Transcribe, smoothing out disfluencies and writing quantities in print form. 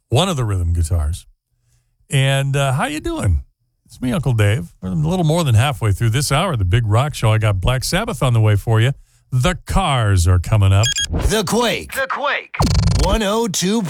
one of the rhythm guitars. And how you doing? It's me, Uncle Dave. We're a little more than halfway through this hour of the Big Rock Show. I got Black Sabbath on the way for you. The Cars are coming up. The Quake. 102.